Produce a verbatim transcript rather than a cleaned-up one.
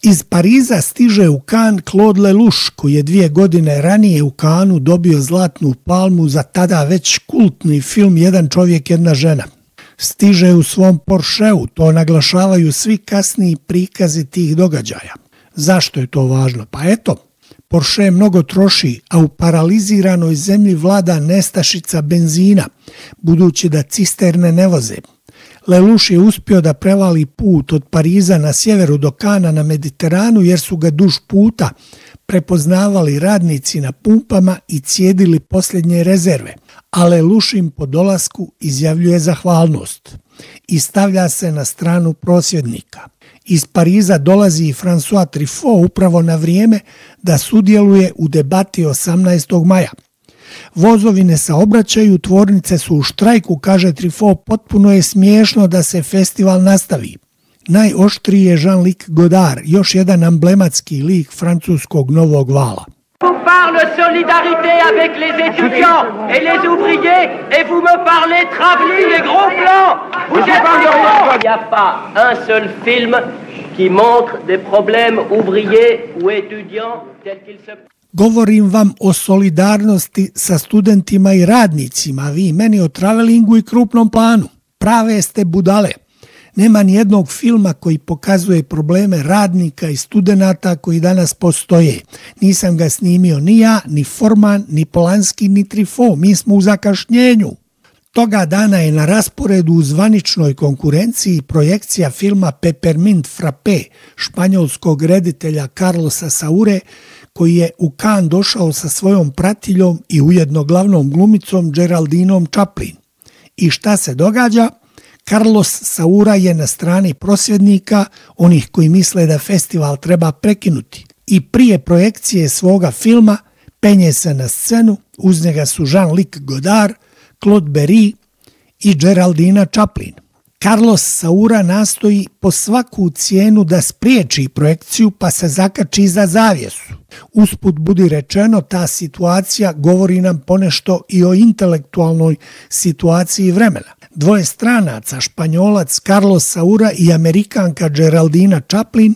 Iz Pariza stiže u Cannes Claude Lelouch, koji je dvije godine ranije u Cannesu dobio zlatnu palmu za tada već kultni film Jedan čovjek, jedna žena. Stiže u svom Porscheu, to naglašavaju svi kasniji prikazi tih događaja. Zašto je to važno? Pa eto, Porsche mnogo troši, a u paraliziranoj zemlji vlada nestašica benzina, budući da cisterne ne voze. Lelouch je uspio da prevali put od Pariza na sjeveru do Canesa na Mediteranu jer su ga duž puta prepoznavali radnici na pumpama i cijedili posljednje rezerve. A Lelouch im po dolasku izjavljuje zahvalnost i stavlja se na stranu prosvjednika. Iz Pariza dolazi i François Truffaut upravo na vrijeme da sudjeluje u debati osamnaestog maja. Vozovi ne saobraćaju, tvornice su u štrajku, kaže Truffaut, potpuno je smiješno da se festival nastavi. Najoštriji je Jean-Luc Godard, još jedan emblematski lik francuskog novog vala. Vous parle solidarité avec les étudiants et les ouvriers et vous me parlez travelling et gros plans. Vous êtes ignorants. Il n'y a pas un seul film qui montre des problèmes ouvriers ou étudiants tels qu'ils se... Govorim vam o solidarnosti sa studentima i radnicima, a vi meni o travelingu i krupnom planu. Prave ste budale. Nema ni jednog filma koji pokazuje probleme radnika i studenata koji danas postoje. Nisam ga snimio ni ja, ni Forman, ni Polanski, ni Truffaut. Mi smo u zakašnjenju. Toga dana je na rasporedu u zvaničnoj konkurenciji projekcija filma Peppermint Frappé španjolskog reditelja Carlosa Saure, koji je u Cannes došao sa svojom pratiljom i ujedno glavnom glumicom Geraldinom Chaplin. I šta se događa? Carlos Saura je na strani prosvjednika, onih koji misle da festival treba prekinuti. I prije projekcije svoga filma penje se na scenu, uz njega su Jean-Luc Godard, Claude Berry i Geraldina Chaplin. Carlos Saura nastoji po svaku cijenu da spriječi projekciju pa se zakači za zavjesu. Usput budi rečeno, ta situacija govori nam ponešto i o intelektualnoj situaciji vremena. Dvoje stranaca, Španjolac Carlos Saura i Amerikanka Geraldina Chaplin,